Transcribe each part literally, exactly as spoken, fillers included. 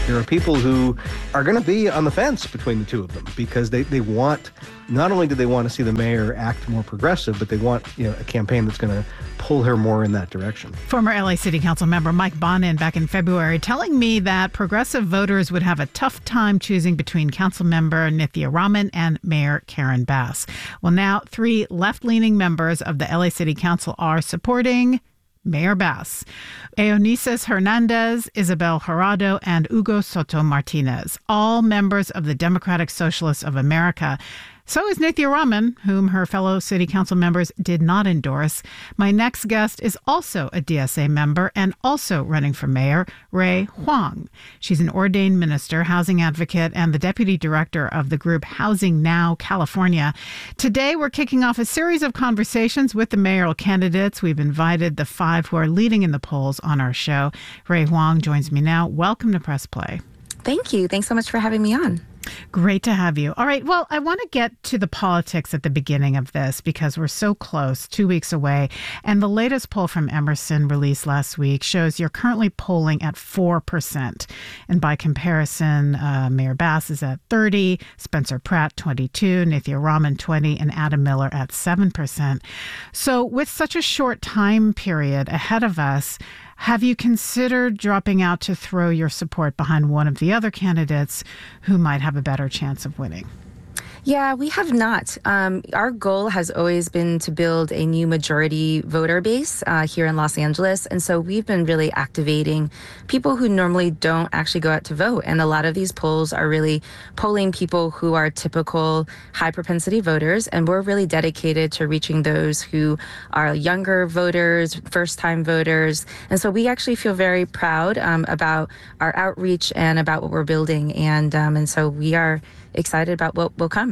There are people who are going to be on the fence between the two of them because they, they want, not only do they want to see the mayor act more progressive, but they want, you know, a campaign that's going to pull her more in that direction. Former L A City Council member Mike Bonin back in February telling me that progressive voters would have a tough time choosing between council member Nithya Raman and Mayor Karen Bass. Well, now three left-leaning members of the L A City Council are supporting Mayor Bass. Eunices Hernandez, Isabel Jurado, and Hugo Soto Martinez, all members of the Democratic Socialists of America. So is Nithya Raman, whom her fellow city council members did not endorse. My next guest is also a D S A member and also running for mayor, Rui Huang. She's an ordained minister, housing advocate, and the deputy director of the group Housing Now California. Today, we're kicking off a series of conversations with the mayoral candidates. We've invited the five who are leading in the polls on our show. Rui Huang joins me now. Welcome to Press Play. Thank you. Thanks so much for having me on. Great to have you. All right. Well, I want to get to the politics at the beginning of this because we're so close, two weeks away. And the latest poll from Emerson released last week shows you're currently polling at four percent. And by comparison, uh, Mayor Bass is at thirty, Spencer Pratt twenty-two, Nithya Raman twenty, and Adam Miller at seven percent. So with such a short time period ahead of us, have you considered dropping out to throw your support behind one of the other candidates who might have a better chance of winning? Yeah, we have not. Um, our goal has always been to build a new majority voter base uh, here in Los Angeles. And so we've been really activating people who normally don't actually go out to vote. And a lot of these polls are really polling people who are typical high propensity voters. And we're really dedicated to reaching those who are younger voters, first time voters. And so we actually feel very proud um, about our outreach and about what we're building. And, um, and so we are excited about what will come.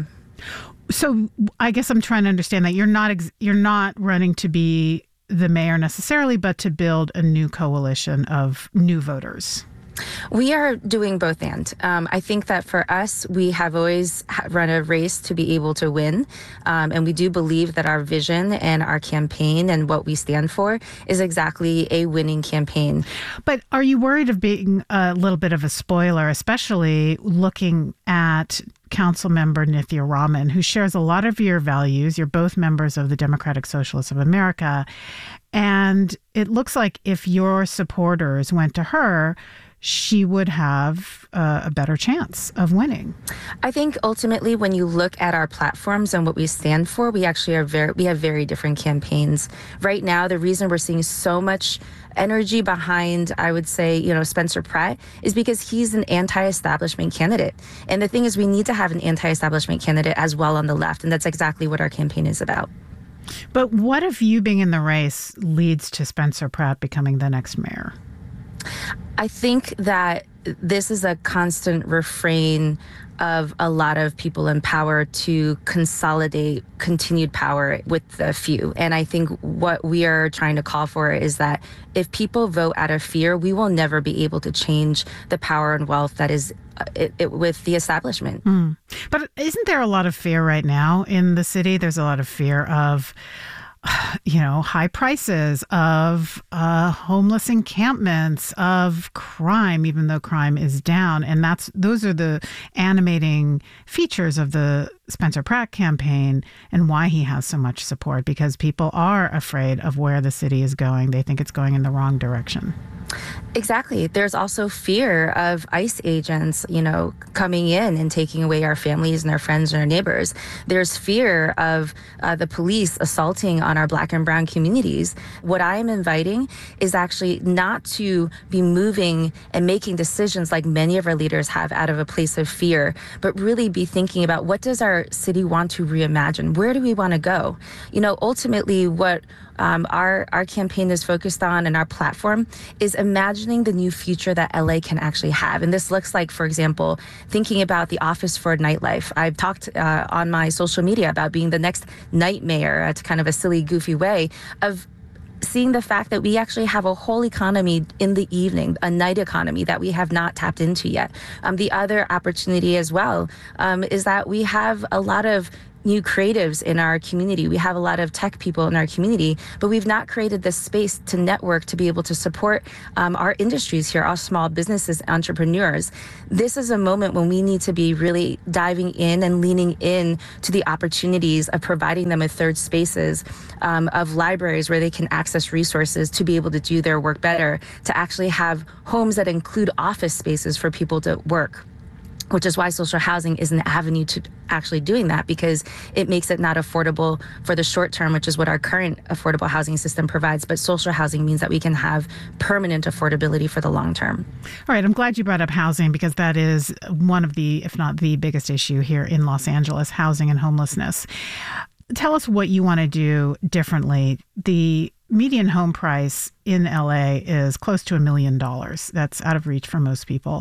So I guess I'm trying to understand that you're not ex- you're not running to be the mayor necessarily, but to build a new coalition of new voters. We are doing both and. Um, I think that for us, we have always run a race to be able to win. Um, and we do believe that our vision and our campaign and what we stand for is exactly a winning campaign. But are you worried of being a little bit of a spoiler, especially looking at Council member Nithya Raman, who shares a lot of your values? You're both members of the Democratic Socialists of America. And it looks like if your supporters went to her, she would have uh, a better chance of winning. I think ultimately, when you look at our platforms and what we stand for, we actually are very, we have very different campaigns. Right now, the reason we're seeing so much energy behind, I would say, you know, Spencer Pratt is because he's an anti-establishment candidate. And the thing is, we need to have an anti-establishment candidate as well on the left. And that's exactly what our campaign is about. But what if you being in the race leads to Spencer Pratt becoming the next mayor? I think that this is a constant refrain of a lot of people in power to consolidate continued power with the few. And I think what we are trying to call for is that if people vote out of fear, we will never be able to change the power and wealth that is uh, it, it, with the establishment. Mm. But isn't there a lot of fear right now in the city? There's a lot of fear of you know, high prices, of uh, homeless encampments, of crime, even though crime is down. And that's those are the animating features of the Spencer Pratt campaign and why he has so much support, because people are afraid of where the city is going. They think it's going in the wrong direction. Exactly. There's also fear of ICE agents, you know, coming in and taking away our families and our friends and our neighbors. There's fear of uh, the police assaulting on our Black and brown communities. What I am inviting is actually not to be moving and making decisions like many of our leaders have out of a place of fear, but really be thinking about what does our city want to reimagine? Where do we want to go? You know, ultimately what Um, our, our campaign is focused on and our platform is imagining the new future that L A can actually have. And this looks like, for example, thinking about the Office for Nightlife. I've talked uh, on my social media about being the next night mayor. It's kind of a silly, goofy way of seeing the fact that we actually have a whole economy in the evening, a night economy that we have not tapped into yet. Um, the other opportunity as well um, is that we have a lot of new creatives in our community. We have a lot of tech people in our community, but we've not created this space to network to be able to support um, our industries here, our small businesses, entrepreneurs. This is a moment when we need to be really diving in and leaning in to the opportunities of providing them with third spaces, um, of libraries where they can access resources to be able to do their work better, to actually have homes that include office spaces for people to work, which is why social housing is an avenue to actually doing that, because it makes it not affordable for the short term, which is what our current affordable housing system provides. But social housing means that we can have permanent affordability for the long term. All right. I'm glad you brought up housing, because that is one of the, if not the biggest issue here in Los Angeles, housing and homelessness. Tell us what you want to do differently. The median home price in L A is close to a million dollars. That's out of reach for most people.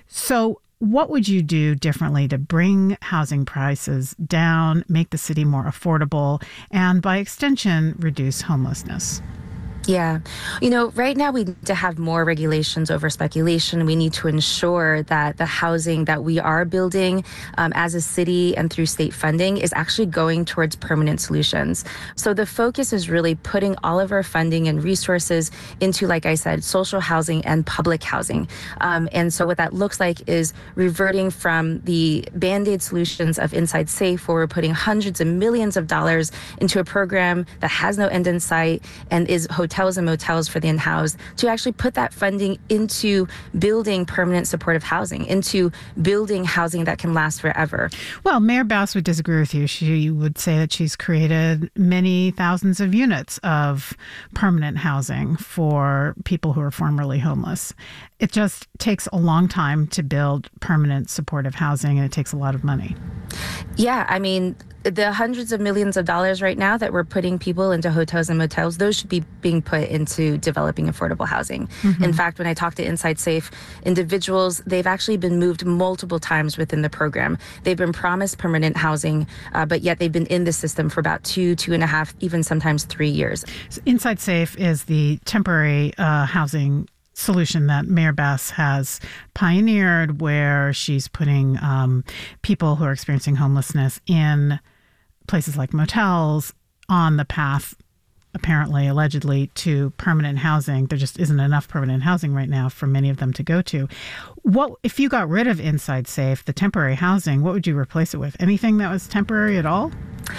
So what would you do differently to bring housing prices down, make the city more affordable, and by extension, reduce homelessness? Yeah. You know, right now we need to have more regulations over speculation. We need to ensure that the housing that we are building um, as a city and through state funding is actually going towards permanent solutions. So the focus is really putting all of our funding and resources into, like I said, social housing and public housing. Um, and so what that looks like is reverting from the Band-Aid solutions of Inside Safe, where we're putting hundreds of millions of dollars into a program that has no end in sight and is hotel hotels and motels for the unhoused, to actually put that funding into building permanent supportive housing, into building housing that can last forever. Well, Mayor Bass would disagree with you. She would say that she's created many thousands of units of permanent housing for people who are formerly homeless. It just takes a long time to build permanent supportive housing, and it takes a lot of money. Yeah, I mean, the hundreds of millions of dollars right now that we're putting people into hotels and motels, those should be being put into developing affordable housing. Mm-hmm. In fact, when I talk to Inside Safe individuals, they've actually been moved multiple times within the program. They've been promised permanent housing, uh, but yet they've been in the system for about two, two and a half, even sometimes three years. So Inside Safe is the temporary uh, housing solution that Mayor Bass has pioneered, where she's putting um, people who are experiencing homelessness in places like motels on the path, apparently, allegedly, to permanent housing. There just isn't enough permanent housing right now for many of them to go to. What if you got rid of Inside Safe, the temporary housing, what would you replace it with? Anything that was temporary at all?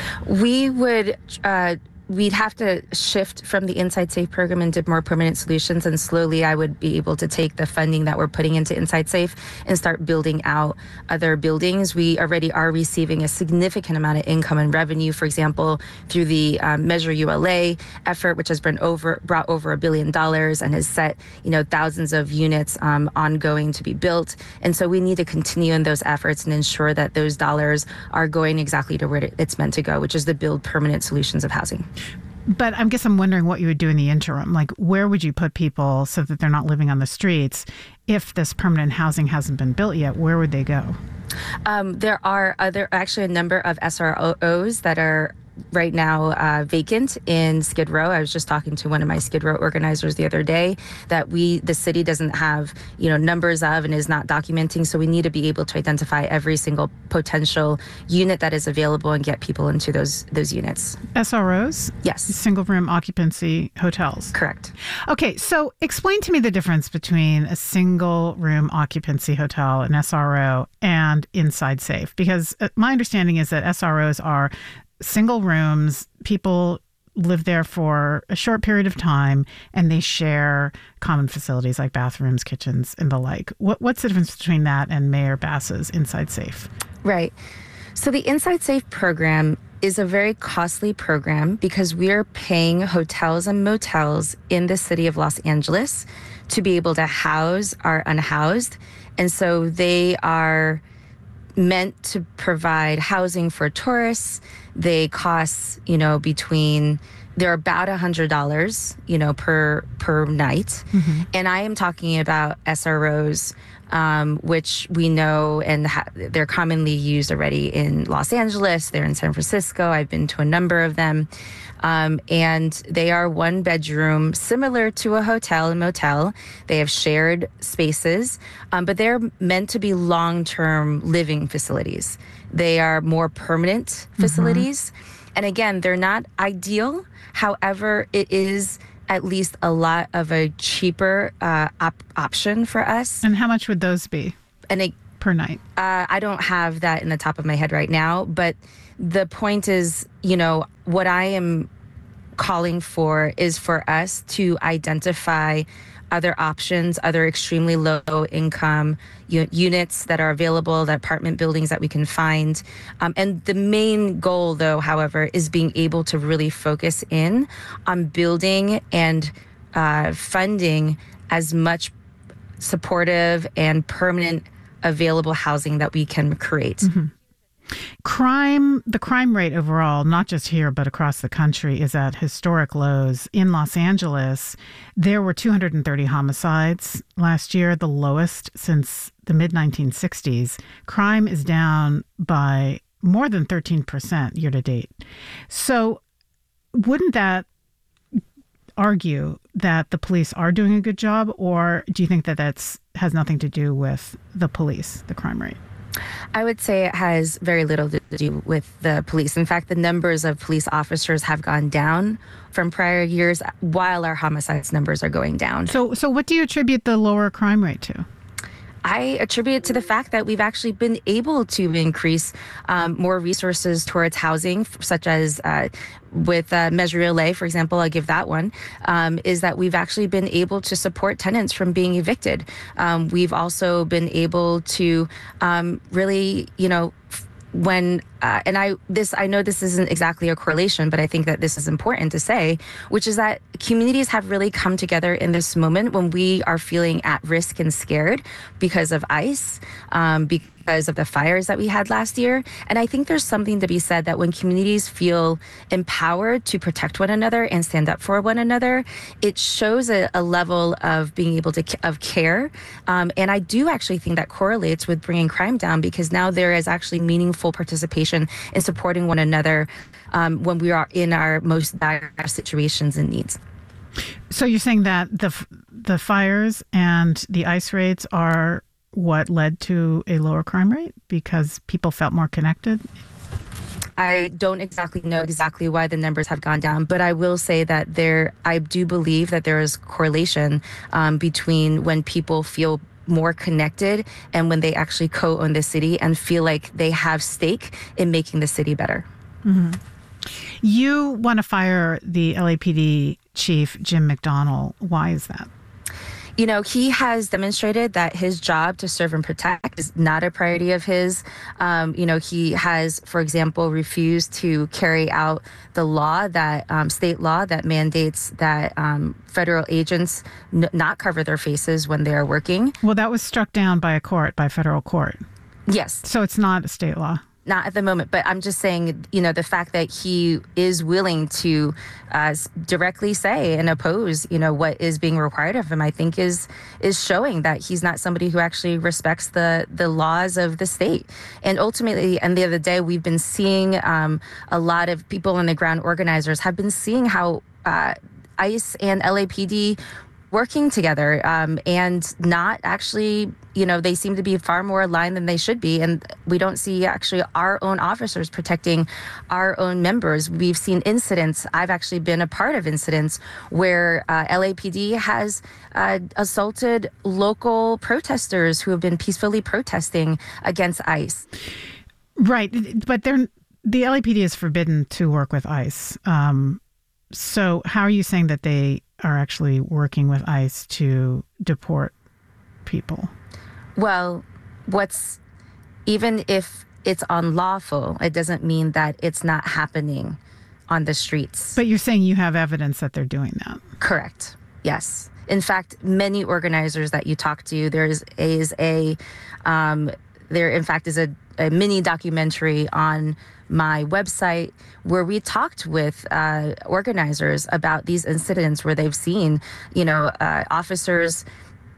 We would uh We'd have to shift from the Inside Safe program into more permanent solutions, and slowly I would be able to take the funding that we're putting into Inside Safe and start building out other buildings. We already are receiving a significant amount of income and revenue, for example, through the um, Measure U L A effort, which has been over brought over a billion dollars and has set, you know, thousands of units um, ongoing to be built. And so we need to continue in those efforts and ensure that those dollars are going exactly to where it's meant to go, which is to build permanent solutions of housing. But I guess I'm wondering what you would do in the interim. Like, where would you put people so that they're not living on the streets? If this permanent housing hasn't been built yet, where would they go? Um, there are other, actually a number of S R Os that are right now uh, vacant in Skid Row. I was just talking to one of my Skid Row organizers the other day that we, the city doesn't have, you know, numbers of and is not documenting. So we need to be able to identify every single potential unit that is available and get people into those those units. S R Os? Yes. Single room occupancy hotels? Correct. Okay, so explain to me the difference between a single room occupancy hotel, an S R O, and Inside Safe, because my understanding is that S R Os are single rooms, people live there for a short period of time, and they share common facilities like bathrooms, kitchens, and the like. What, what's the difference between that and Mayor Bass's Inside Safe? Right. So the Inside Safe program is a very costly program because we are paying hotels and motels in the city of Los Angeles to be able to house our unhoused. And so they are meant to provide housing for tourists. They cost, you know, between, they're about one hundred dollars, you know, per per night. Mm-hmm. And I am talking about S R Os um, which we know and ha- they're commonly used already in Los Angeles. They're in San Francisco. I've been to a number of them. Um, and they are one bedroom, similar to a hotel and motel. They have shared spaces, um, but they're meant to be long-term living facilities. They are more permanent facilities. Mm-hmm. And again, they're not ideal. However, it is at least a lot of a cheaper uh, op- option for us. And how much would those be and it, per night? Uh, I don't have that in the top of my head right now, but the point is, you know, what I am calling for is for us to identify other options, other extremely low income u- units that are available, the apartment buildings that we can find. Um, and the main goal, though, however, is being able to really focus in on building and uh, funding as much supportive and permanent available housing that we can create. Mm-hmm. Crime, the crime rate overall, not just here, but across the country, is at historic lows. In Los Angeles, there were two hundred thirty homicides last year, the lowest since the mid nineteen sixties. Crime is down by more than thirteen percent year to date. So wouldn't that argue that the police are doing a good job, or do you think that that's has nothing to do with the police, the crime rate? I would say it has very little to do with the police. In fact, the numbers of police officers have gone down from prior years while our homicides numbers are going down. So, so what do you attribute the lower crime rate to? I attribute it to the fact that we've actually been able to increase um, more resources towards housing, such as uh, with uh, Measure L A, for example, I'll give that one, um, is that we've actually been able to support tenants from being evicted. Um, we've also been able to um, really, you know, when uh, and I this I know this isn't exactly a correlation, but I think that this is important to say, which is that communities have really come together in this moment when we are feeling at risk and scared because of ICE, um, because of the fires that we had last year. And I think there's something to be said that when communities feel empowered to protect one another and stand up for one another, it shows a, a level of being able to of care. Um, and I do actually think that correlates with bringing crime down, because now there is actually meaningful participation in supporting one another um, when we are in our most dire situations and needs. So you're saying that the the fires and the ICE raids are what led to a lower crime rate because people felt more connected? I don't exactly know exactly why the numbers have gone down, but I will say that there, I do believe that there is correlation um, between when people feel more connected and when they actually co-own the city and feel like they have stake in making the city better. Mm-hmm. You want to fire the L A P D chief, Jim McDonnell. Why is that? You know, he has demonstrated that his job to serve and protect is not a priority of his. Um, you know, he has, for example, refused to carry out the law that um, state law that mandates that um, federal agents n- not cover their faces when they are working. Well, that was struck down by a court, by federal court. Yes. So it's not a state law. Not at the moment, but I'm just saying, you know, the fact that he is willing to uh, directly say and oppose, you know, what is being required of him, I think is is showing that he's not somebody who actually respects the the laws of the state. And ultimately, at the end of the day, we've been seeing um, a lot of people on the ground, organizers, have been seeing how uh, ICE and L A P D working together um, and not actually, you know, they seem to be far more aligned than they should be. And we don't see actually our own officers protecting our own members. We've seen incidents. I've actually been a part of incidents where uh, L A P D has uh, assaulted local protesters who have been peacefully protesting against ICE. Right. But they're, the L A P D is forbidden to work with ICE. Um, so how are you saying that they are actually working with ICE to deport people? Well, what's even if it's unlawful, it doesn't mean that it's not happening on the streets. But you're saying you have evidence that they're doing that. Correct. Yes. In fact, many organizers that you talk to, there is, is a, um, there in fact is a, a mini documentary on my website where we talked with uh, organizers about these incidents where they've seen, you know, uh, officers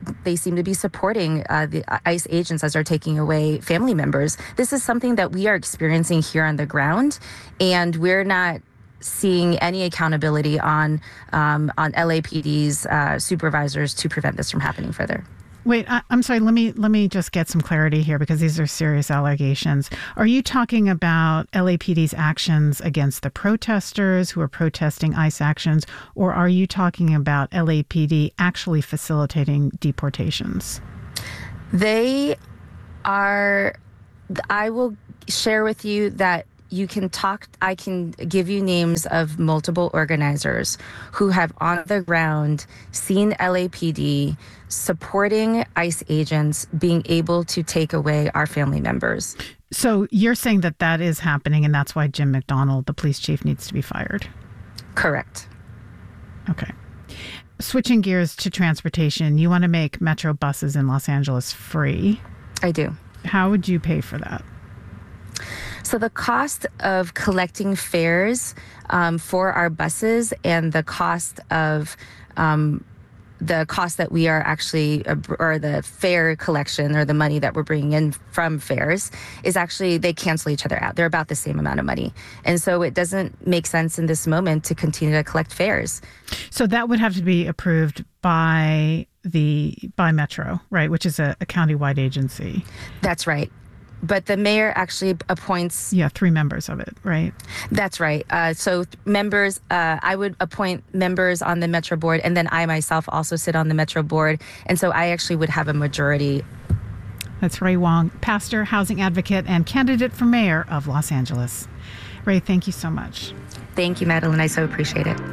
they seem to be supporting uh, the ICE agents as they're taking away family members. This is something that we are experiencing here on the ground, and we're not seeing any accountability on um, on L A P D's uh, supervisors to prevent this from happening further. Wait, I, I'm sorry. Let me let me just get some clarity here, because these are serious allegations. Are you talking about L A P D's actions against the protesters who are protesting ICE actions, or are you talking about L A P D actually facilitating deportations? They are. I will share with you that you can talk, I can give you names of multiple organizers who have on the ground seen L A P D supporting ICE agents being able to take away our family members. So you're saying that that is happening, and that's why Jim McDonnell, the police chief, needs to be fired? Correct. Okay. Switching gears to transportation, you want to make Metro buses in Los Angeles free. I do. How would you pay for that? So the cost of collecting fares um, for our buses and the cost of um, the cost that we are actually, or the fare collection or the money that we're bringing in from fares is actually, they cancel each other out. They're about the same amount of money. And so it doesn't make sense in this moment to continue to collect fares. So that would have to be approved by the, by Metro, right? Which is a, a countywide agency. That's right. But the mayor actually appoints... Yeah, three members of it, right? That's right. Uh, so th- members, uh, I would appoint members on the Metro board, and then I myself also sit on the Metro board. And so I actually would have a majority. That's Ray Wong, pastor, housing advocate, and candidate for mayor of Los Angeles. Ray, thank you so much. Thank you, Madeline. I so appreciate it.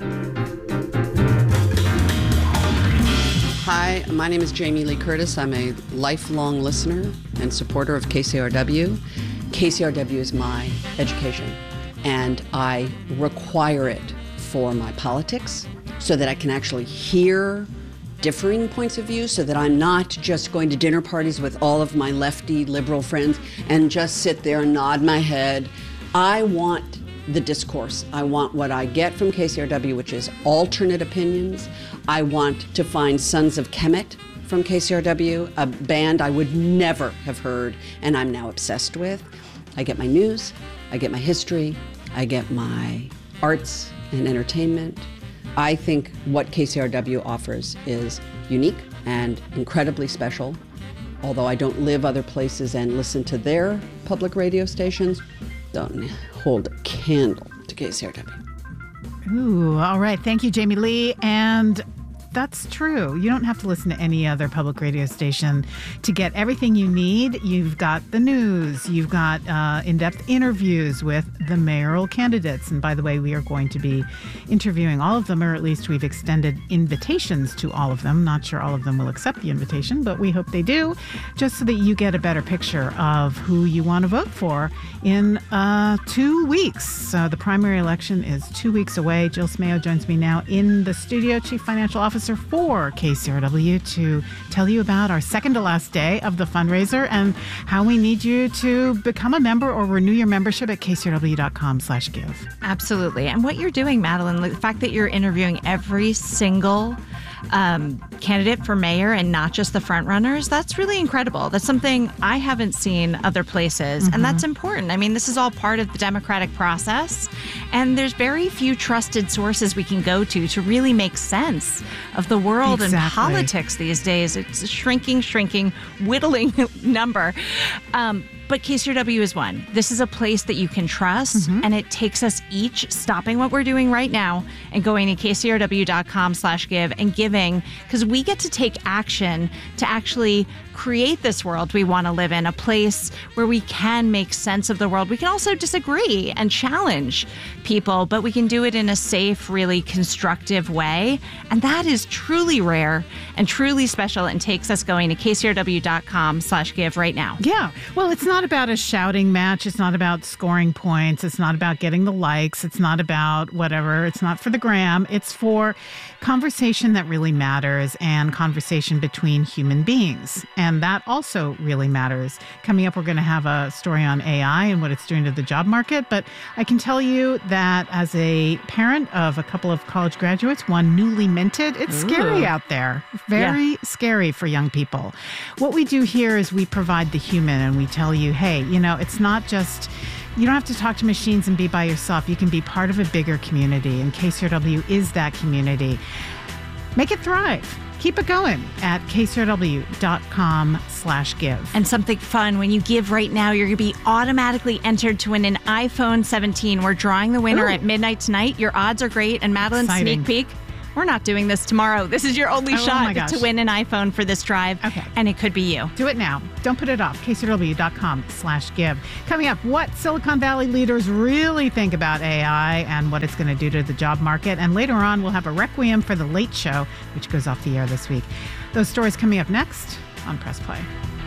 Hi, my name is Jamie Lee Curtis. I'm a lifelong listener and supporter of K C R W. K C R W is my education, and I require it for my politics so that I can actually hear differing points of view, so that I'm not just going to dinner parties with all of my lefty liberal friends and just sit there and nod my head. I want the discourse. I want what I get from K C R W, which is alternate opinions. I want to find Sons of Kemet from K C R W, a band I would never have heard and I'm now obsessed with. I get my news, I get my history, I get my arts and entertainment. I think what K C R W offers is unique and incredibly special. Although I don't live other places and listen to their public radio stations, don't hold a candle to K C R W. Ooh, all right. Thank you, Jamie Lee. And that's true. You don't have to listen to any other public radio station to get everything you need. You've got the news. You've got uh, in-depth interviews with the mayoral candidates. And by the way, we are going to be interviewing all of them, or at least we've extended invitations to all of them. Not sure all of them will accept the invitation, but we hope they do, just so that you get a better picture of who you want to vote for in uh, two weeks. Uh, the primary election is two weeks away. Jill Smayo joins me now in the studio, Chief Financial Officer for K C R W, to tell you about our second to last day of the fundraiser and how we need you to become a member or renew your membership at kcrw.com slash give. Absolutely. And what you're doing, Madeline, the fact that you're interviewing every single um, candidate for mayor and not just the front runners, that's really incredible. That's something I haven't seen other places. Mm-hmm. And that's important. I mean, this is all part of the democratic process. And there's very few trusted sources we can go to to really make sense of the world exactly. and politics these days. It's a shrinking, shrinking, whittling number. Um, But K C R W is one. This is a place that you can trust, mm-hmm. and it takes us each stopping what we're doing right now and going to kcrw.com slash give and giving, because we get to take action to actually create this world we want to live in, a place where we can make sense of the world. We can also disagree and challenge people, but we can do it in a safe, really constructive way. And that is truly rare and truly special, and takes us going to kcrw.com slash give right now. Yeah. Well, it's not about a shouting match. It's not about scoring points. It's not about getting the likes. It's not about whatever. It's not for the gram. It's for conversation that really matters, and conversation between human beings. And and that also really matters. Coming up, we're going to have a story on A I and what it's doing to the job market, but I can tell you that as a parent of a couple of college graduates, one newly minted, it's Ooh. Scary out there. Very yeah. scary for young people. What we do here is we provide the human and we tell you, hey, you know, it's not just, you don't have to talk to machines and be by yourself. You can be part of a bigger community, and K C R W is that community. Make it thrive. Keep it going at kcrw.com slash give. And something fun, when you give right now, you're going to be automatically entered to win an iPhone seventeen. We're drawing the winner Ooh. At midnight tonight. Your odds are great. And Madeline, Exciting. Sneak peek, we're not doing this tomorrow. This is your only oh, shot oh to win an iPhone for this drive. Okay. And it could be you. Do it now. Don't put it off. kcrw.com slash give. Coming up, what Silicon Valley leaders really think about A I and what it's going to do to the job market. And later on, we'll have a requiem for The Late Show, which goes off the air this week. Those stories coming up next on Press Play.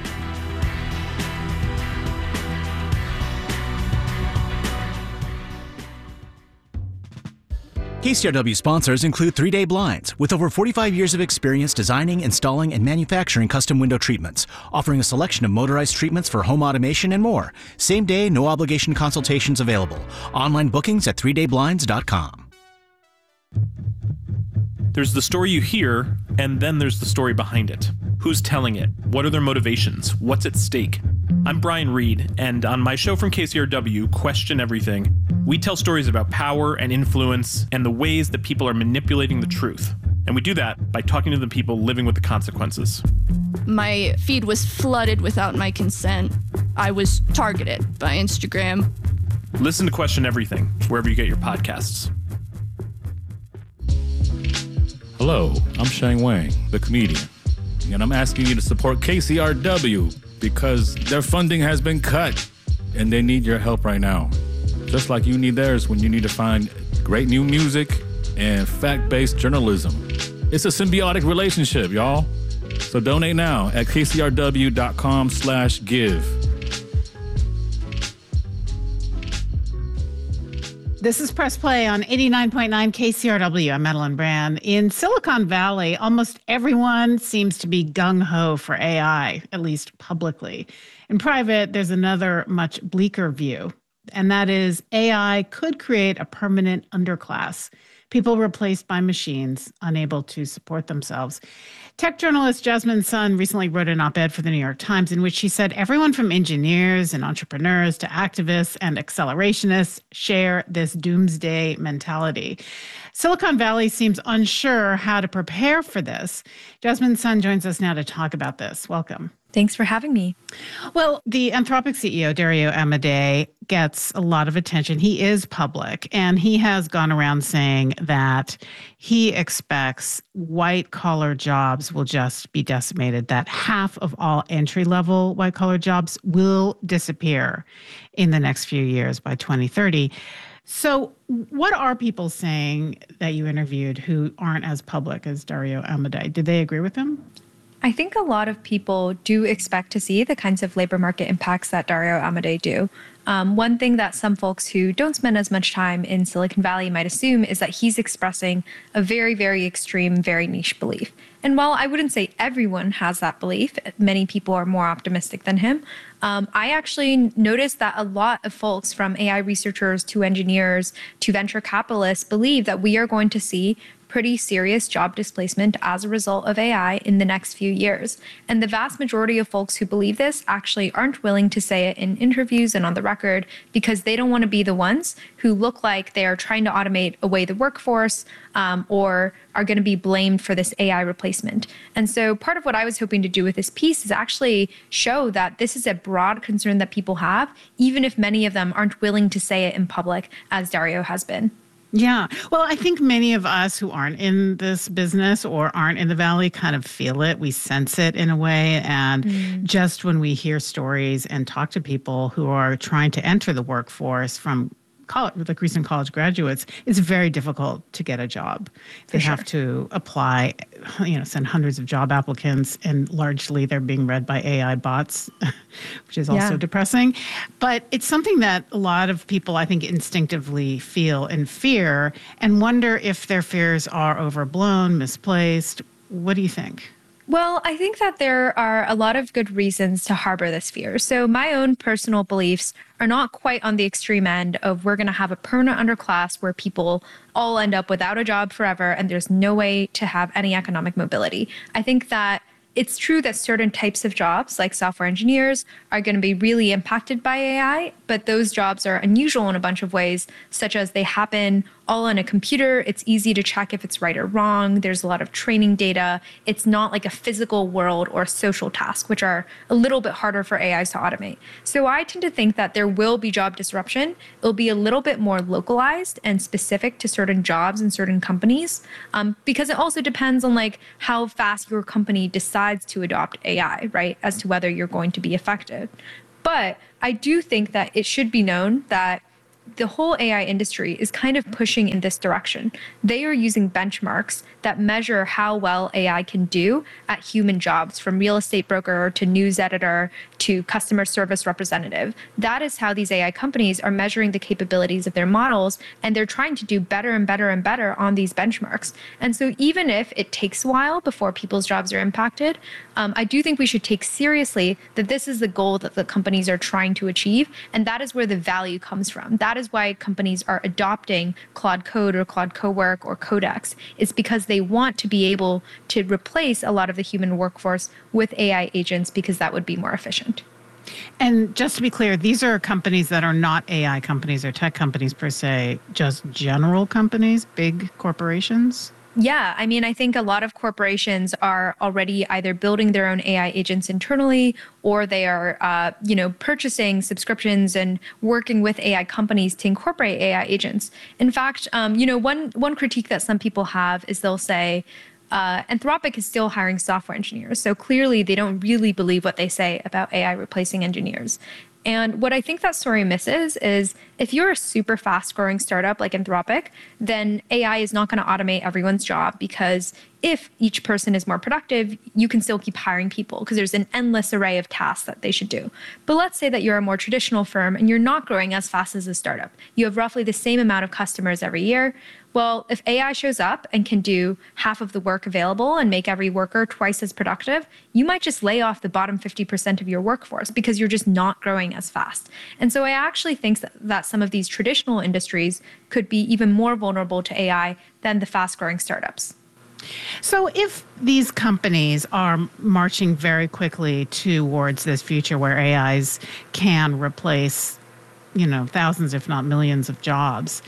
K C R W sponsors include three day Blinds, with over forty-five years of experience designing, installing, and manufacturing custom window treatments, offering a selection of motorized treatments for home automation and more. Same day, no obligation consultations available. Online bookings at three day blinds dot com. There's the story you hear, and then there's the story behind it. Who's telling it? What are their motivations? What's at stake? I'm Brian Reed, and on my show from K C R W, Question Everything, we tell stories about power and influence and the ways that people are manipulating the truth. And we do that by talking to the people living with the consequences. My feed was flooded without my consent. I was targeted by Instagram. Listen to Question Everything, wherever you get your podcasts. Hello, I'm Shane Wang, the comedian, and I'm asking you to support K C R W because their funding has been cut and they need your help right now. Just like you need theirs when you need to find great new music and fact-based journalism. It's a symbiotic relationship, y'all. So donate now at kcrw.com slash give. This is Press Play on eighty-nine point nine K C R W. I'm Madeline Brand. In Silicon Valley, almost everyone seems to be gung-ho for A I, at least publicly. In private, there's another much bleaker view, and that is A I could create a permanent underclass, people replaced by machines, unable to support themselves. Tech journalist Jasmine Sun recently wrote an op-ed for the New York Times in which she said everyone from engineers and entrepreneurs to activists and accelerationists share this doomsday mentality. Silicon Valley seems unsure how to prepare for this. Jasmine Sun joins us now to talk about this. Welcome. Thanks for having me. Well, the Anthropic C E O, Dario Amodei, gets a lot of attention. He is public, and he has gone around saying that he expects white-collar jobs will just be decimated, that half of all entry-level white-collar jobs will disappear in the next few years by twenty thirty. So what are people saying that you interviewed who aren't as public as Dario Amodei? Did they agree with him? I think a lot of people do expect to see the kinds of labor market impacts that Dario Amodei do. Um, one thing that some folks who don't spend as much time in Silicon Valley might assume is that he's expressing a very, very extreme, very niche belief. And while I wouldn't say everyone has that belief, many people are more optimistic than him. Um, I actually noticed that a lot of folks, from A I researchers to engineers to venture capitalists, believe that we are going to see pretty serious job displacement as a result of A I in the next few years. And the vast majority of folks who believe this actually aren't willing to say it in interviews and on the record because they don't want to be the ones who look like they are trying to automate away the workforce um, or are going to be blamed for this A I replacement. And so part of what I was hoping to do with this piece is actually show that this is a broad concern that people have, even if many of them aren't willing to say it in public, as Dario has been. Yeah. Well, I think many of us who aren't in this business or aren't in the Valley kind of feel it. We sense it in a way. And mm. just when we hear stories and talk to people who are trying to enter the workforce from college, like recent college graduates, it's very difficult to get a job. They sure. have to apply, you know, send hundreds of job applicants, and largely they're being read by A I bots, which is also yeah. depressing. But it's something that a lot of people, I think, instinctively feel and fear and wonder if their fears are overblown, misplaced. What do you think? Well, I think that there are a lot of good reasons to harbor this fear. So my own personal beliefs are not quite on the extreme end of we're going to have a permanent underclass where people all end up without a job forever and there's no way to have any economic mobility. I think that it's true that certain types of jobs, like software engineers, are going to be really impacted by A I, but those jobs are unusual in a bunch of ways, such as they happen all on a computer. It's easy to check if it's right or wrong. There's a lot of training data. It's not like a physical world or social task, which are a little bit harder for A Is to automate. So I tend to think that there will be job disruption. It'll be a little bit more localized and specific to certain jobs and certain companies, um, because it also depends on like how fast your company decides to adopt A I, right, as to whether you're going to be effective. But I do think that it should be known that the whole A I industry is kind of pushing in this direction. They are using benchmarks that measure how well A I can do at human jobs, from real estate broker to news editor to customer service representative. That is how these A I companies are measuring the capabilities of their models, and they're trying to do better and better and better on these benchmarks. And so even if it takes a while before people's jobs are impacted, um, I do think we should take seriously that this is the goal that the companies are trying to achieve, and that is where the value comes from. That is why companies are adopting Claude Code or Claude Cowork or Codex. It's because they want to be able to replace a lot of the human workforce with A I agents, because that would be more efficient. And just to be clear, these are companies that are not A I companies or tech companies per se, just general companies, big corporations? Yeah, I mean, I think a lot of corporations are already either building their own A I agents internally, or they are, uh, you know, purchasing subscriptions and working with A I companies to incorporate A I agents. In fact, um, you know, one one critique that some people have is they'll say, Uh, Anthropic is still hiring software engineers. So clearly they don't really believe what they say about A I replacing engineers. And what I think that story misses is if you're a super fast growing startup like Anthropic, then A I is not going to automate everyone's job, because if each person is more productive, you can still keep hiring people because there's an endless array of tasks that they should do. But let's say that you're a more traditional firm and you're not growing as fast as a startup. You have roughly the same amount of customers every year. Well, if A I shows up and can do half of the work available and make every worker twice as productive, you might just lay off the bottom fifty percent of your workforce because you're just not growing as fast. And so I actually think that, that some of these traditional industries could be even more vulnerable to A I than the fast-growing startups. So if these companies are marching very quickly towards this future where A Is can replace, you know, thousands, if not millions of jobs,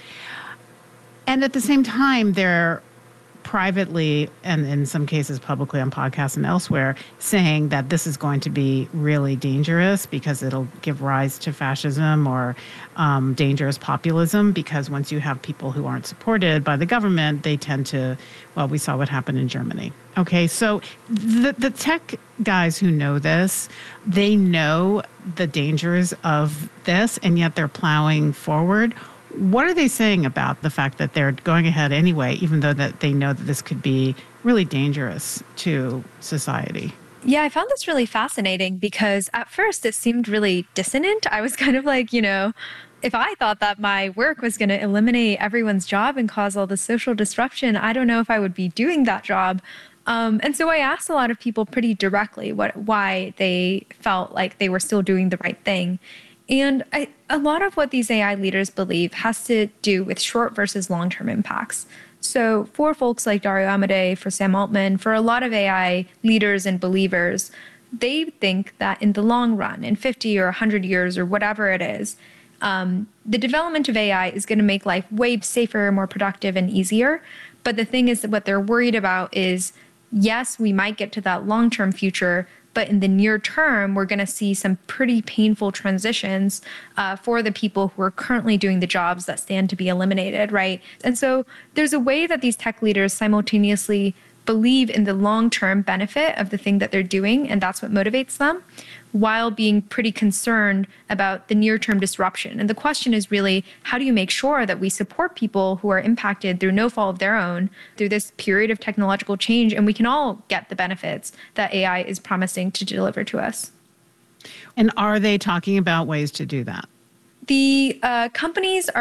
and at the same time, they're privately, and in some cases publicly on podcasts and elsewhere, saying that this is going to be really dangerous because it'll give rise to fascism or um, dangerous populism, because once you have people who aren't supported by the government, they tend to, well, we saw what happened in Germany. Okay, so the, the tech guys who know this, they know the dangers of this, and yet they're plowing forward. What are they saying about the fact that they're going ahead anyway, even though that they know that this could be really dangerous to society? Yeah, I found this really fascinating because at first it seemed really dissonant. I was kind of like, you know, if I thought that my work was going to eliminate everyone's job and cause all the social disruption, I don't know if I would be doing that job. Um, and so I asked a lot of people pretty directly what why they felt like they were still doing the right thing. And I, a lot of what these A I leaders believe has to do with short versus long-term impacts. So for folks like Dario Amodei, for Sam Altman, for a lot of A I leaders and believers, they think that in the long run, in fifty or one hundred years or whatever it is, um, the development of A I is going to make life way safer, more productive, and easier. But the thing is that what they're worried about is, yes, we might get to that long-term future, but in the near term, we're going to see some pretty painful transitions uh, for the people who are currently doing the jobs that stand to be eliminated, right? And so there's a way that these tech leaders simultaneously believe in the long-term benefit of the thing that they're doing, and that's what motivates them, while being pretty concerned about the near-term disruption. And the question is really, how do you make sure that we support people who are impacted through no fault of their own through this period of technological change, and we can all get the benefits that A I is promising to deliver to us? And are they talking about ways to do that? The uh, companies are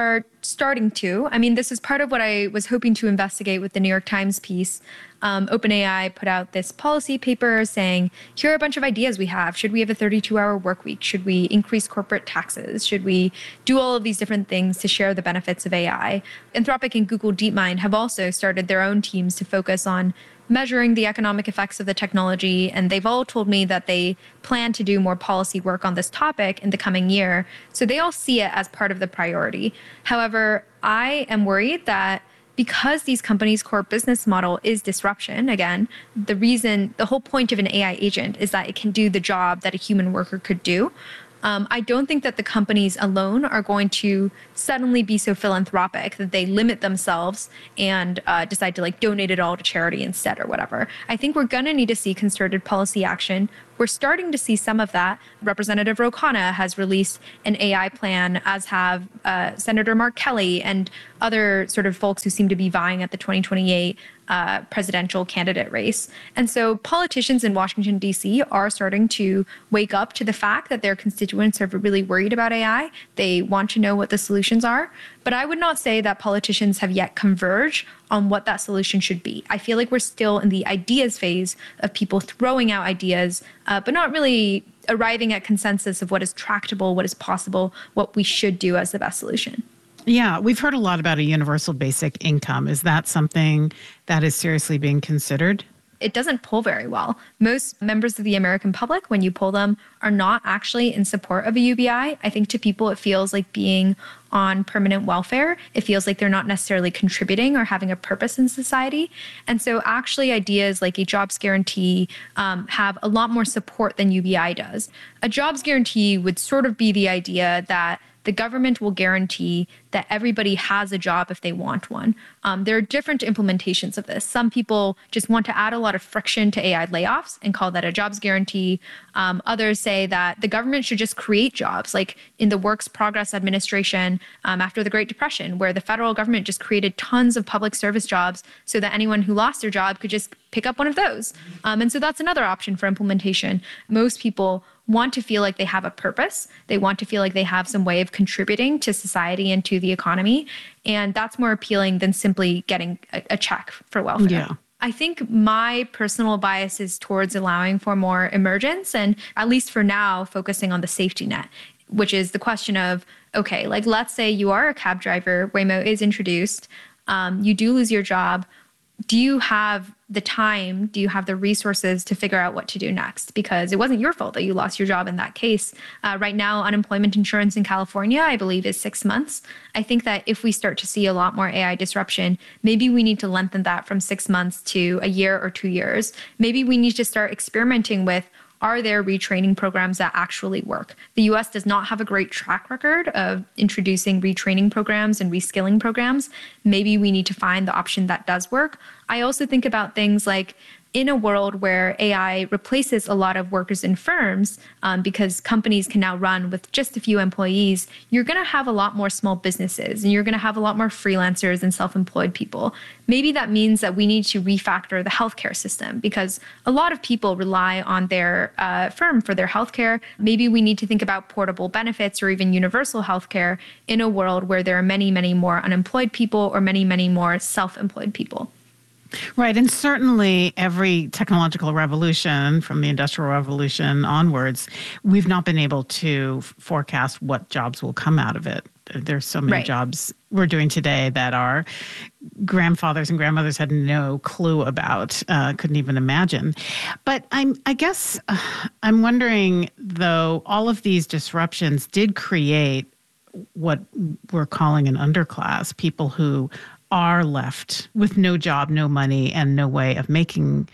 starting to. I mean, this is part of what I was hoping to investigate with the New York Times piece. Um, OpenAI put out this policy paper saying, here are a bunch of ideas we have. Should we have a thirty-two hour work week? Should we increase corporate taxes? Should we do all of these different things to share the benefits of A I? Anthropic and Google DeepMind have also started their own teams to focus on measuring the economic effects of the technology. And they've all told me that they plan to do more policy work on this topic in the coming year. So they all see it as part of the priority. However, I am worried that because these companies' core business model is disruption, again, the reason, the whole point of an A I agent is that it can do the job that a human worker could do. Um, I don't think that the companies alone are going to suddenly be so philanthropic that they limit themselves and uh, decide to like donate it all to charity instead or whatever. I think we're going to need to see concerted policy action. We're starting to see some of that. Representative Ro Khanna has released an A I plan, as have uh, Senator Mark Kelly and other sort of folks who seem to be vying at the twenty twenty-eight uh, presidential candidate race. And so politicians in Washington, D C are starting to wake up to the fact that their constituents are really worried about A I. They want to know what the solutions are. But I would not say that politicians have yet converged on what that solution should be. I feel like we're still in the ideas phase of people throwing out ideas, uh, but not really arriving at consensus of what is tractable, what is possible, what we should do as the best solution. Yeah, we've heard a lot about a universal basic income. Is that something that is seriously being considered? It doesn't poll very well. Most members of the American public, when you poll them, are not actually in support of a U B I. I think to people, it feels like being on permanent welfare. It feels like they're not necessarily contributing or having a purpose in society. And so actually ideas like a jobs guarantee um, have a lot more support than U B I does. A jobs guarantee would sort of be the idea that the government will guarantee that everybody has a job if they want one. Um, there are different implementations of this. Some people just want to add a lot of friction to A I layoffs and call that a jobs guarantee. Um, others say that the government should just create jobs, like in the Works Progress Administration um, after the Great Depression, where the federal government just created tons of public service jobs so that anyone who lost their job could just pick up one of those. Um, and so that's another option for implementation. Most people want to feel like they have a purpose. They want to feel like they have some way of contributing to society and to the economy. And that's more appealing than simply getting a, a check for welfare. Yeah. I think my personal bias is towards allowing for more emergence and, at least for now, focusing on the safety net, which is the question of, okay, like let's say you are a cab driver, Waymo is introduced, um, you do lose your job. Do you have the time, do you have the resources to figure out what to do next? Because it wasn't your fault that you lost your job in that case. Uh, right now, unemployment insurance in California, I believe, is six months. I think that if we start to see a lot more A I disruption, maybe we need to lengthen that from six months to a year or two years. Maybe we need to start experimenting with, are there retraining programs that actually work? The U S does not have a great track record of introducing retraining programs and reskilling programs. Maybe we need to find the option that does work. I also think about things like, in a world where A I replaces a lot of workers in firms, um, because companies can now run with just a few employees, you're going to have a lot more small businesses and you're going to have a lot more freelancers and self-employed people. Maybe that means that we need to refactor the healthcare system because a lot of people rely on their uh, firm for their healthcare. Maybe we need to think about portable benefits or even universal healthcare in a world where there are many, many more unemployed people or many, many more self-employed people. Right. And certainly every technological revolution from the Industrial Revolution onwards, we've not been able to forecast what jobs will come out of it. There's so many right. jobs we're doing today that our grandfathers and grandmothers had no clue about, uh, couldn't even imagine. But I'm, I guess uh, I'm wondering, though, all of these disruptions did create what we're calling an underclass, people who are left with no job, no money, and no way of making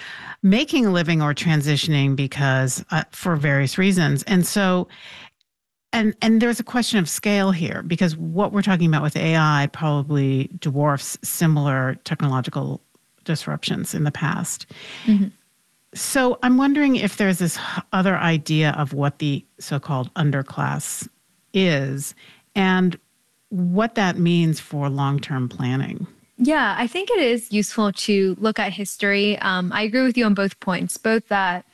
making a living or transitioning because uh, for various reasons. And so, and and there's a question of scale here because what we're talking about with A I probably dwarfs similar technological disruptions in the past. Mm-hmm. So I'm wondering if there's this other idea of what the so-called underclass is and what that means for long-term planning. Yeah, I think it is useful to look at history. Um, I agree with you on both points, both that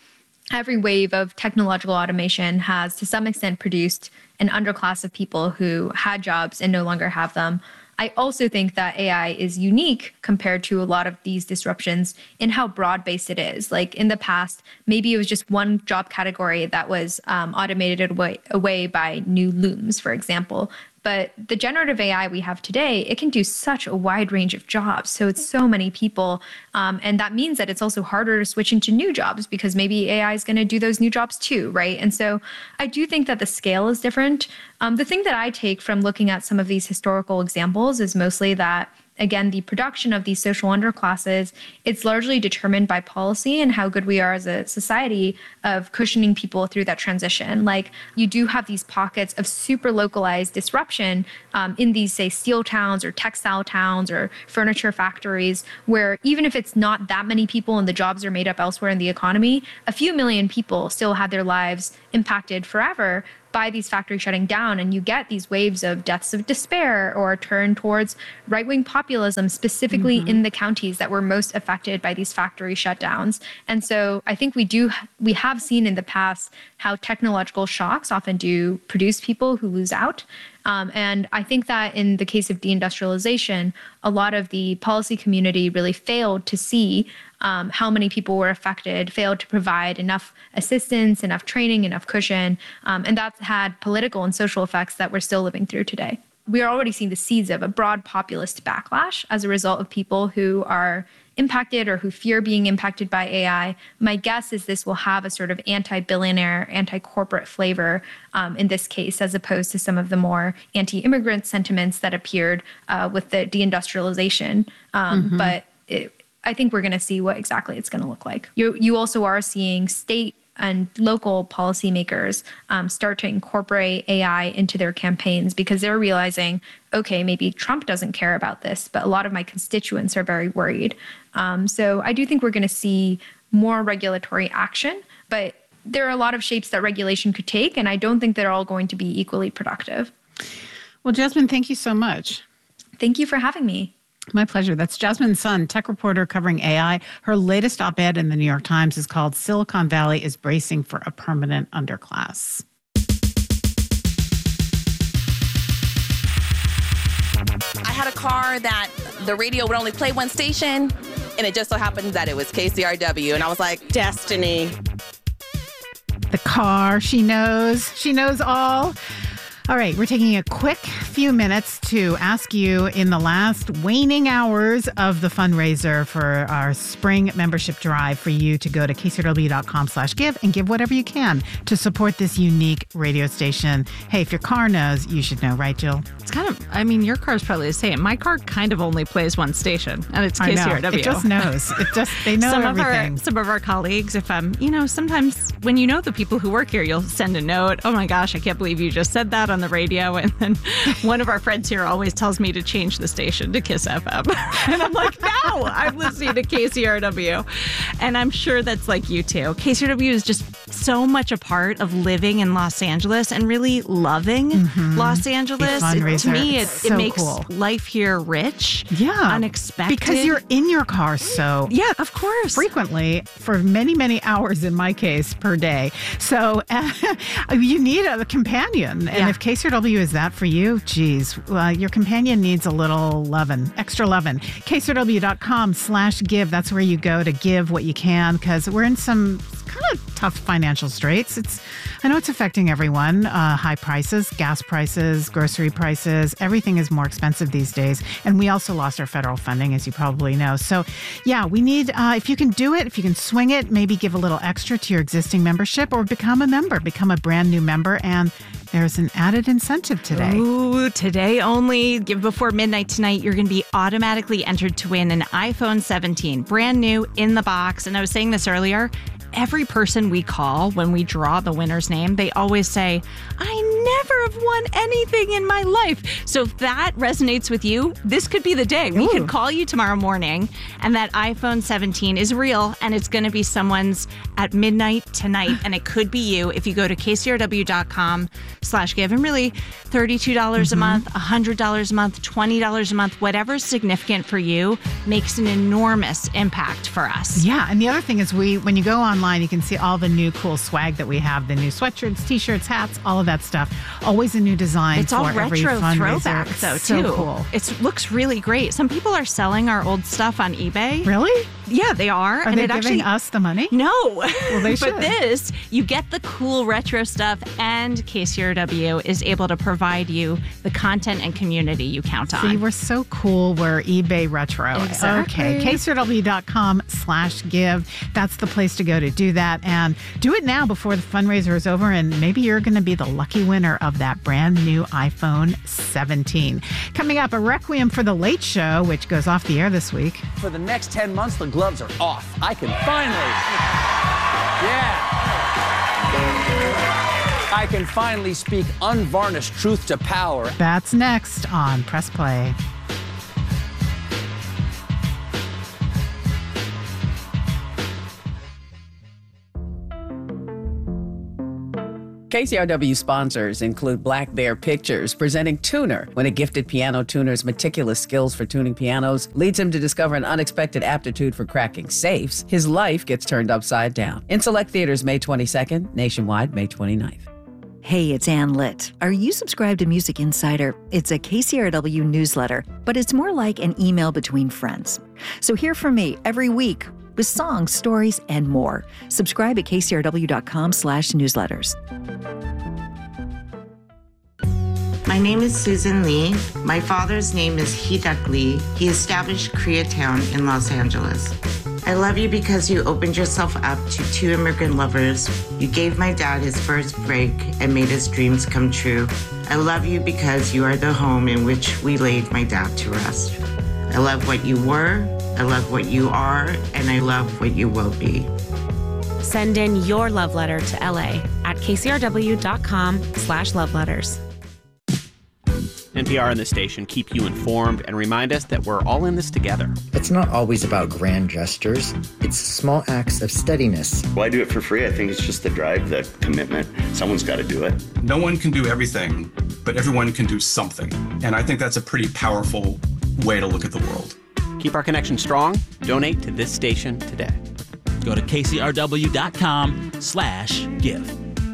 every wave of technological automation has to some extent produced an underclass of people who had jobs and no longer have them. I also think that A I is unique compared to a lot of these disruptions in how broad-based it is. Like in the past, maybe it was just one job category that was um, automated away, away by new looms, for example. But the generative A I we have today, it can do such a wide range of jobs. So it's so many people. Um, and that means that it's also harder to switch into new jobs because maybe A I is going to do those new jobs too, right? And so I do think that the scale is different. Um, the thing that I take from looking at some of these historical examples is mostly that, again, the production of these social underclasses, it's largely determined by policy and how good we are as a society of cushioning people through that transition. Like you do have these pockets of super localized disruption um, in these, say, steel towns or textile towns or furniture factories, where even if it's not that many people and the jobs are made up elsewhere in the economy, a few million people still had their lives impacted forever by these factories shutting down, and you get these waves of deaths of despair or a turn towards right-wing populism, specifically mm-hmm. in the counties that were most affected by these factory shutdowns. And so I think we do, we have seen in the past how technological shocks often do produce people who lose out. Um, and I think that in the case of deindustrialization, a lot of the policy community really failed to see um, how many people were affected, failed to provide enough assistance, enough training, enough cushion. Um, and that's had political and social effects that we're still living through today. We are already seeing the seeds of a broad populist backlash as a result of people who are impacted or who fear being impacted by A I. My guess is this will have a sort of anti-billionaire, anti-corporate flavor um, in this case, as opposed to some of the more anti-immigrant sentiments that appeared uh, with the deindustrialization. Um, mm-hmm. But it, I think we're going to see what exactly it's going to look like. You, you also are seeing state and local policymakers um, start to incorporate A I into their campaigns because they're realizing, okay, maybe Trump doesn't care about this, but a lot of my constituents are very worried. Um, so I do think we're going to see more regulatory action, but there are a lot of shapes that regulation could take, and I don't think they're all going to be equally productive. Well, Jasmine, thank you so much. Thank you for having me. My pleasure. That's Jasmine Sun, tech reporter covering A I. Her latest op-ed in the New York Times is called Silicon Valley is Bracing for a Permanent Underclass. I had a car that the radio would only play one station, and it just so happened that it was K C R W. And I was like, destiny. The car, she knows. She knows all. All right, we're taking a quick few minutes to ask you in the last waning hours of the fundraiser for our spring membership drive for you to go to k c r w dot com slash give and give whatever you can to support this unique radio station. Hey, if your car knows, you should know, right, Jill? It's kind of, I mean, your car's probably the same. My car kind of only plays one station, and it's K C R W. It just knows. It just, they know some everything. Of our, some of our colleagues, if I'm, you know, sometimes when you know the people who work here, you'll send a note. Oh my gosh, I can't believe you just said that on the radio. And then one of our friends here always tells me to change the station to Kiss F M. And I'm like, no, I'm listening to K C R W. And I'm sure that's like you too. K C R W is just so much a part of living in Los Angeles and really loving mm-hmm. Los Angeles. It, to me, it, so it makes cool. life here rich, yeah, unexpected. Because you're in your car so yeah, of course, frequently for many, many hours in my case per day. So uh, you need a companion. And yeah. if K C R W is that for you, geez, uh, your companion needs a little lovin', extra lovin'. K C R W dot com slash give. That's where you go to give what you can because we're in some kind of tough financial straits. It's, I know it's affecting everyone. Uh, high prices, gas prices, grocery prices, everything is more expensive these days. And we also lost our federal funding, as you probably know. So yeah, we need, uh, if you can do it, if you can swing it, maybe give a little extra to your existing membership or become a member, become a brand new member. And there's an added incentive today. Ooh, today only. Give before midnight tonight. You're going to be automatically entered to win an iPhone seventeen, brand new in the box. And I was saying this earlier. Every person we call when we draw the winner's name, they always say, I never have won anything in my life. So if that resonates with you, this could be the day. We Ooh. could call you tomorrow morning, and that iPhone seventeen is real, and it's going to be someone's at midnight tonight, and it could be you if you go to kcrw.com slash give. And really, thirty-two dollars mm-hmm. a month, one hundred dollars a month, twenty dollars a month, whatever's significant for you makes an enormous impact for us. Yeah, and the other thing is we, when you go online, you can see all the new cool swag that we have, the new sweatshirts, t-shirts, hats, all of that stuff. Always a new design It's for all every retro fundraiser. throwback, It's though, so too. cool. It looks really great. Some people are selling our old stuff on eBay. Really? Yeah, they are. Are and they it giving actually, us the money? No. Well, they should. But this, you get the cool retro stuff, and K C R W is able to provide you the content and community you count on. See, we're so cool. We're eBay retro. Exactly. Okay, kcrw.com slash give. That's the place to go to do that. And do it now before the fundraiser is over, and maybe you're going to be the lucky winner of that brand new iPhone seventeen. Coming up, a requiem for The Late Show, which goes off the air this week. For the next ten months, the gloves are off. I can finally... Yeah. I can finally speak unvarnished truth to power. That's next on Press Play. K C R W sponsors include Black Bear Pictures, presenting Tuner, when a gifted piano tuner's meticulous skills for tuning pianos leads him to discover an unexpected aptitude for cracking safes. His life gets turned upside down. In select theaters May twenty-second, nationwide May twenty-ninth. Hey, it's Ann Litt. Are you subscribed to Music Insider? It's a K C R W newsletter, but it's more like an email between friends. So hear from me every week with songs, stories, and more. Subscribe at kcrw.com slash newsletters. My name is Susan Lee. My father's name is Hee-Duck Lee. He established Koreatown in Los Angeles. I love you because you opened yourself up to two immigrant lovers. You gave my dad his first break and made his dreams come true. I love you because you are the home in which we laid my dad to rest. I love what you were, I love what you are, and I love what you will be. Send in your love letter to L A at kcrw.com slash love letters. N P R and the station keep you informed and remind us that we're all in this together. It's not always about grand gestures. It's small acts of steadiness. Well, I do it for free. I think it's just the drive, the commitment. Someone's got to do it. No one can do everything, but everyone can do something. And I think that's a pretty powerful way to look at the world. Keep our connection strong. Donate to this station today. Go to kcrw.com slash give.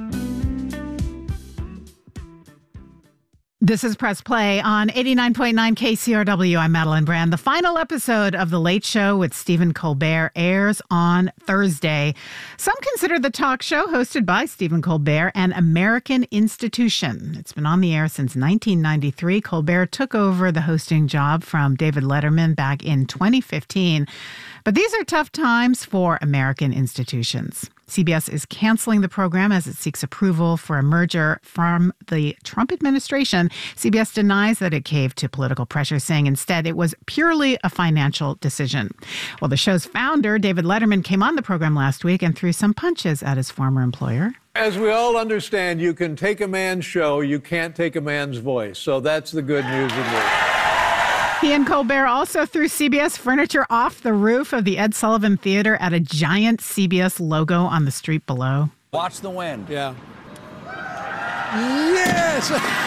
This is Press Play on eighty-nine point nine K C R W. I'm Madeline Brand. The final episode of The Late Show with Stephen Colbert airs on Thursday. Some consider the talk show hosted by Stephen Colbert an American institution. It's been on the air since nineteen ninety-three. Colbert took over the hosting job from David Letterman back in twenty fifteen. But these are tough times for American institutions. C B S is canceling the program as it seeks approval for a merger from the Trump administration. C B S denies that it caved to political pressure, saying instead it was purely a financial decision. Well, the show's founder, David Letterman, came on the program last week and threw some punches at his former employer. As we all understand, you can take a man's show, you can't take a man's voice. So that's the good news of this. He and Colbert also threw C B S furniture off the roof of the Ed Sullivan Theater at a giant C B S logo on the street below. Watch the wind. Yeah. Yes!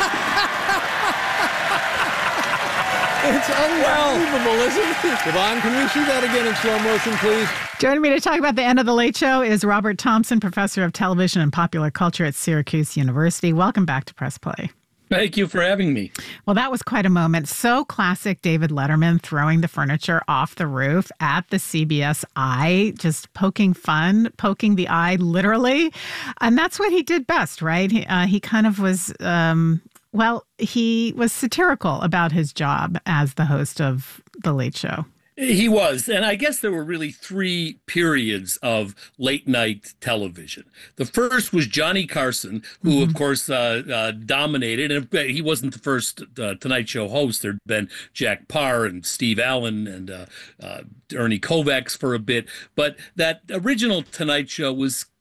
It's unbelievable, isn't it? Yvonne, can we see that again in slow motion, please? Joining me to talk about the end of The Late Show is Robert Thompson, professor of television and popular culture at Syracuse University. Welcome back to Press Play. Thank you for having me. Well, that was quite a moment. So classic David Letterman throwing the furniture off the roof at the C B S eye, just poking fun, poking the eye literally. And that's what he did best, right? He, uh, he kind of was, um, well, he was satirical about his job as the host of The Late Show. He was. And I guess there were really three periods of late night television. The first was Johnny Carson, who, mm-hmm. of course, uh, uh, dominated. And he wasn't the first uh, Tonight Show host. There'd been Jack Paar and Steve Allen and uh, uh, Ernie Kovacs for a bit. But that original Tonight Show was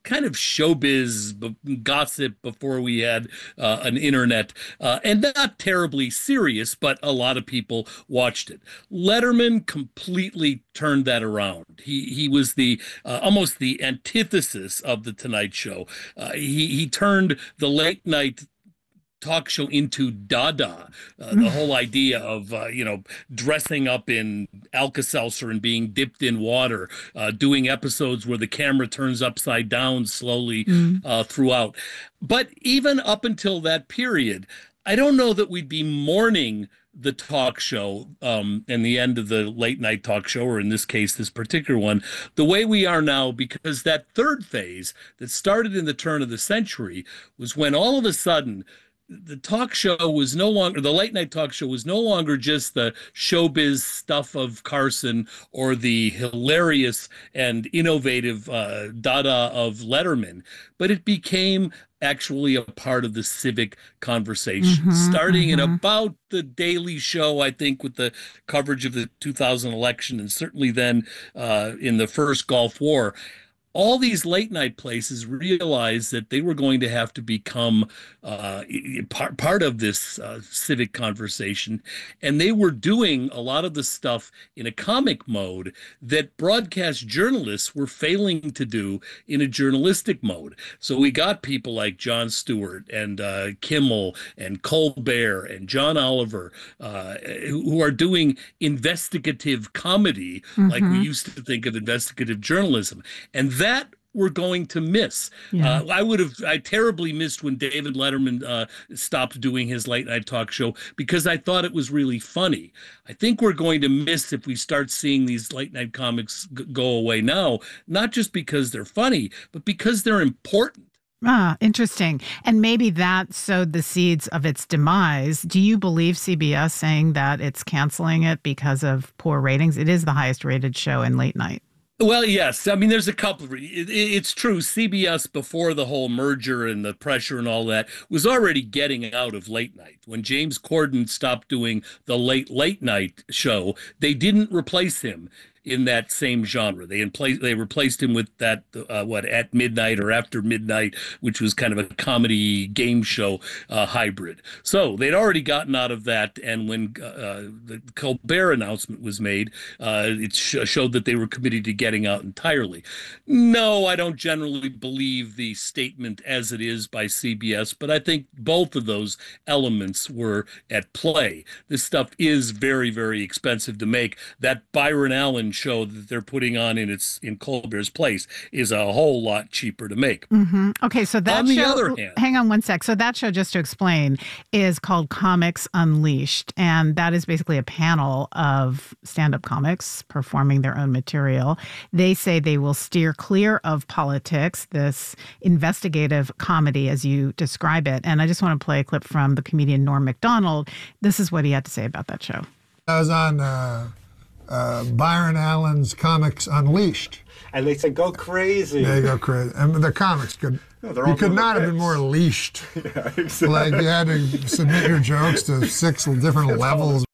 kind of showbiz b- gossip before we had uh, an internet, uh, and not terribly serious, but a lot of people watched it. Letterman completely turned that around. He he was the uh, almost the antithesis of the Tonight Show. Uh, he he turned the late night talk show into Dada, uh, the whole idea of, uh, you know, dressing up in Alka-Seltzer and being dipped in water, uh, doing episodes where the camera turns upside down slowly mm. uh, throughout. But even up until that period, I don't know that we'd be mourning the talk show um, and the end of the late night talk show, or in this case, this particular one, the way we are now, because that third phase that started in the turn of the century was when all of a sudden the talk show was no longer, the late night talk show was no longer just the showbiz stuff of Carson or the hilarious and innovative uh, Dada of Letterman, but it became actually a part of the civic conversation, mm-hmm, starting mm-hmm. in about the Daily Show, I think, with the coverage of the two thousand election, and certainly then uh, in the first Gulf War. All these late night places realized that they were going to have to become uh, part, part of this uh, civic conversation. And they were doing a lot of the stuff in a comic mode that broadcast journalists were failing to do in a journalistic mode. So we got people like Jon Stewart and uh, Kimmel and Colbert and John Oliver uh, who are doing investigative comedy, mm-hmm. like we used to think of investigative journalism. And that we're going to miss. Yeah. Uh, I would have, I terribly missed when David Letterman uh, stopped doing his late night talk show because I thought it was really funny. I think we're going to miss if we start seeing these late night comics g- go away now, not just because they're funny, but because they're important. Ah, interesting. And maybe that sowed the seeds of its demise. Do you believe C B S saying that it's canceling it because of poor ratings? It is the highest rated show in late night. Well, yes. I mean, there's a couple of re- it, it's true. C B S, before the whole merger and the pressure and all that, was already getting out of late night. When James Corden stopped doing the late, late night show, they didn't replace him in that same genre. They in place, they replaced him with that, uh, what, At Midnight or After Midnight, which was kind of a comedy game show uh, hybrid. So they'd already gotten out of that. And when uh, the Colbert announcement was made, uh, it sh- showed that they were committed to getting out entirely. No, I don't generally believe the statement as it is by C B S, but I think both of those elements were at play. This stuff is very, very expensive to make. That Byron Allen show that they're putting on in its in Colbert's place is a whole lot cheaper to make. Mm-hmm. Okay, so that on the show, other hand, hang on one sec. So that show, just to explain, is called Comics Unleashed, and that is basically a panel of stand-up comics performing their own material. They say they will steer clear of politics, this investigative comedy as you describe it. And I just want to play a clip from the comedian Norm Macdonald. This is what he had to say about that show. I was on uh, uh, Byron Allen's Comics Unleashed. And they said, go crazy. They go crazy. And the comics could, no, you could not have been more leashed. Yeah, exactly. Like you had to submit your jokes to six different levels.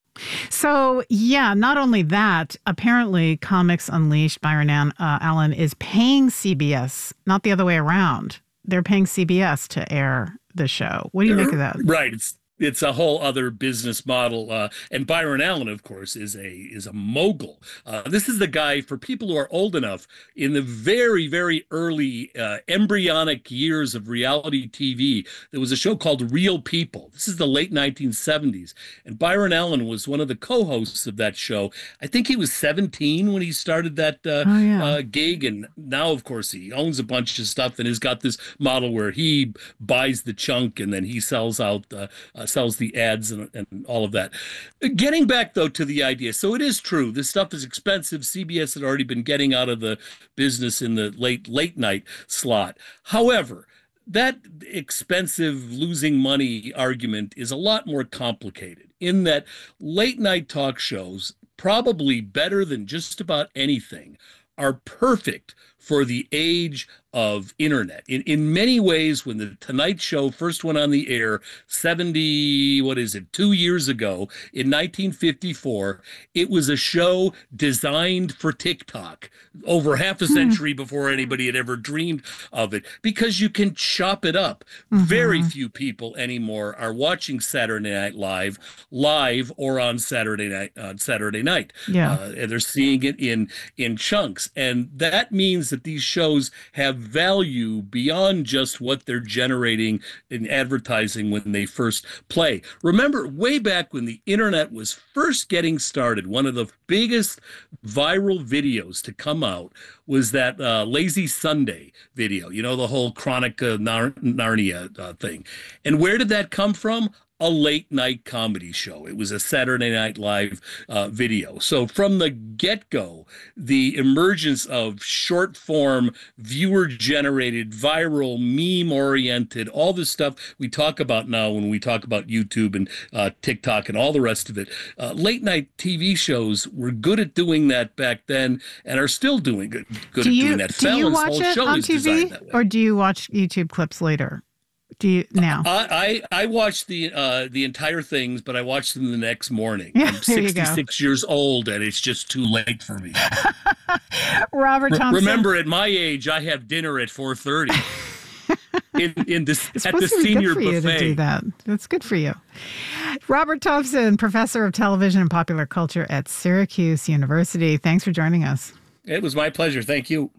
So, yeah, not only that, apparently Comics Unleashed, Byron uh, Allen is paying C B S, not the other way around. They're paying C B S to air the show. What do you make of that? Right. It's It's a whole other business model. Uh, and Byron Allen, of course, is a is a mogul. Uh, this is the guy, for people who are old enough, in the very, very early uh, embryonic years of reality T V, there was a show called Real People. This is the late nineteen seventies. And Byron Allen was one of the co-hosts of that show. I think he was seventeen when he started that uh, oh, yeah. uh, gig. And now, of course, he owns a bunch of stuff and has got this model where he buys the chunk and then he sells out uh, uh, sells the ads and, and all of that. Getting back, though, to the idea. So it is true. This stuff is expensive. C B S had already been getting out of the business in the late, late night slot. However, that expensive losing money argument is a lot more complicated in that late night talk shows, probably better than just about anything, are perfect for the age of internet. In in many ways, when the Tonight Show first went on the air seventy, what is it, two years ago in nineteen fifty-four, it was a show designed for TikTok over half a century before anybody had ever dreamed of it, because you can chop it up. Mm-hmm. Very few people anymore are watching Saturday Night Live live or on Saturday night on Saturday night. Yeah. Uh, and they're seeing it in in chunks, and that means that these shows have value beyond just what they're generating in advertising when they first play. Remember, way back when the internet was first getting started, one of the biggest viral videos to come out was that uh, Lazy Sunday video, you know, the whole Chronica Nar- Narnia uh, thing. And where did that come from? A late night comedy show. It was a Saturday Night Live uh, video. So from the get-go, the emergence of short form, viewer generated, viral, meme oriented, all the stuff we talk about now when we talk about YouTube and uh, TikTok and all the rest of it. Uh, late night T V shows were good at doing that back then and are still doing good, good do at you, doing that. Do you Fallon's watch whole it show on is T V designed that way. or do you watch YouTube clips later? Do you now? I, I I watched the uh, the entire things, but I watched them the next morning. Yeah, I'm there you go. sixty-six years old, and it's just too late for me. Robert Thompson. Re- remember, at my age, I have dinner at four thirty. in in this It's at the supposed to be senior good for you buffet. to do that. That's good for you. Robert Thompson, professor of television and popular culture at Syracuse University. Thanks for joining us. It was my pleasure. Thank you.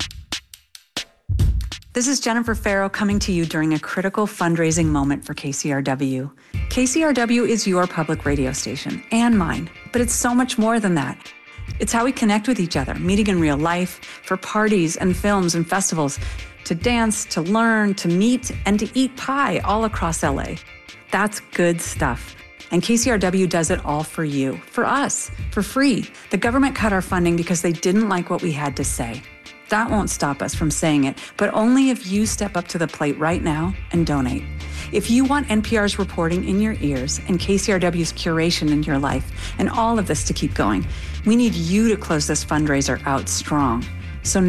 This is Jennifer Farrow coming to you during a critical fundraising moment for K C R W. K C R W is your public radio station and mine, but it's so much more than that. It's how we connect with each other, meeting in real life, for parties and films and festivals, to dance, to learn, to meet, and to eat pie all across L A. That's good stuff. And K C R W does it all for you, for us, for free. The government cut our funding because they didn't like what we had to say. That won't stop us from saying it, but only if you step up to the plate right now and donate. If you want N P R's reporting in your ears and K C R W's curation in your life, and all of this to keep going, we need you to close this fundraiser out strong. So